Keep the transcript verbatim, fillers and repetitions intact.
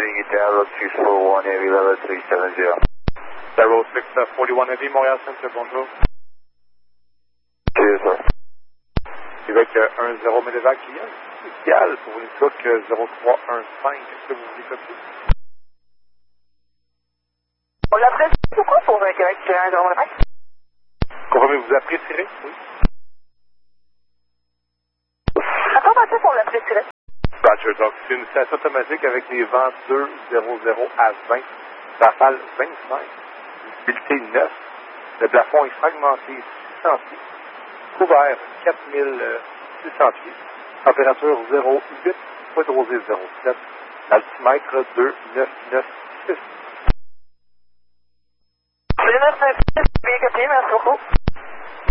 you get down, road six four one Heavy, level three seven zero. Zero six four one Heavy, Montréal Center, bonjour. Cheers, sir. Québec un zéro Medevac, il y a un spécial pour une coque zéro trois un cinq. Est-ce que vous voulez copier? On l'apprécie pourquoi pour un Québec un zéro Medevac? Confirmez-vous apprécierez? Oui. À quoi pensez qu'on l'apprécierait? Roger, donc c'est une station automatique avec les vents deux zéro zéro à vingt, rafale vingt-cinq, visibilité neuf, le plafond est fragmenté six cents pieds, couvert quatre mille six cents pieds, température zéro huit, point de rosée zéro sept, altimètre deux neuf neuf six. deux neuf neuf six, bien copié, merci beaucoup.